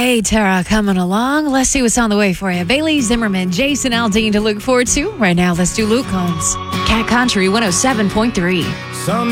Hey, Tara, coming along. Let's see what's on the way for you. Bailey Zimmerman, Jason Aldean to look forward to. Right now, let's do Luke Combs. Cat Country 107.3.